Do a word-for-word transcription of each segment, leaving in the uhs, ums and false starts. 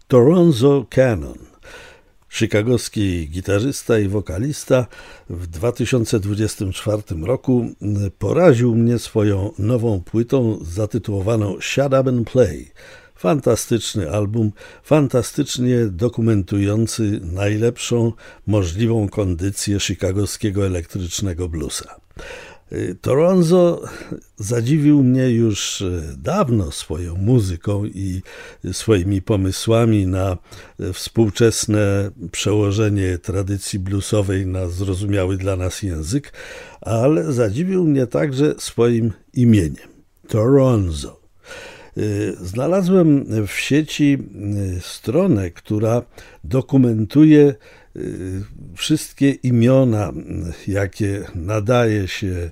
Toronzo Cannon, chicagowski gitarzysta i wokalista, w dwa tysiące dwudziestym czwartym roku poraził mnie swoją nową płytą zatytułowaną Shut Up and Play. Fantastyczny album, fantastycznie dokumentujący najlepszą możliwą kondycję chicagowskiego elektrycznego bluesa. Toronzo zadziwił mnie już dawno swoją muzyką i swoimi pomysłami na współczesne przełożenie tradycji bluesowej na zrozumiały dla nas język, ale zadziwił mnie także swoim imieniem – Toronzo. Znalazłem w sieci stronę, która dokumentuje wszystkie imiona, jakie nadaje się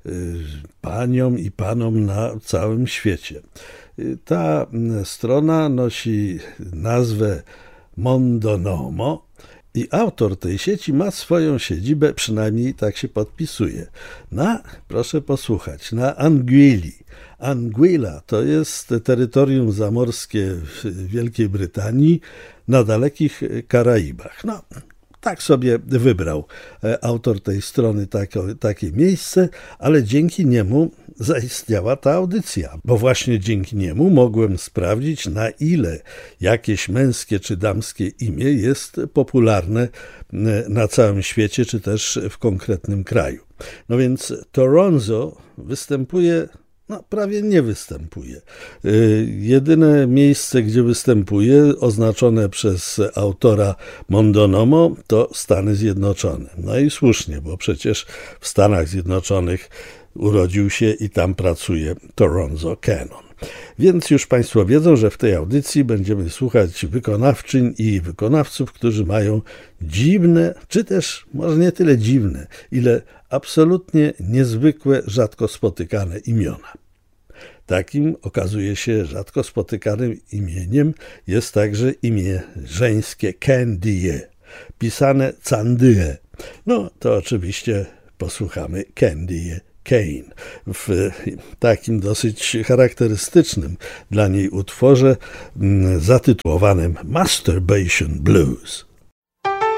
paniom i panom na całym świecie. Ta strona nosi nazwę Mondonomo i autor tej sieci ma swoją siedzibę, przynajmniej tak się podpisuje, na, proszę posłuchać, na Anguilli. Anguilla to jest terytorium zamorskie w Wielkiej Brytanii na dalekich Karaibach. No, tak sobie wybrał autor tej strony takie, takie miejsce, ale dzięki niemu zaistniała ta audycja, bo właśnie dzięki niemu mogłem sprawdzić, na ile jakieś męskie czy damskie imię jest popularne na całym świecie, czy też w konkretnym kraju. No więc Toronzo występuje No, prawie nie występuje. Jedyne miejsce, gdzie występuje, oznaczone przez autora Mondonomo, to Stany Zjednoczone. No i słusznie, bo przecież w Stanach Zjednoczonych urodził się i tam pracuje Toronzo Cannon. Więc już Państwo wiedzą, że w tej audycji będziemy słuchać wykonawczyń i wykonawców, którzy mają dziwne, czy też może nie tyle dziwne, ile absolutnie niezwykłe, rzadko spotykane imiona. Takim, okazuje się, rzadko spotykanym imieniem jest także imię żeńskie Candy, pisane Candy. No to oczywiście posłuchamy Candy Kane w takim dosyć charakterystycznym dla niej utworze zatytułowanym Masturbation Blues.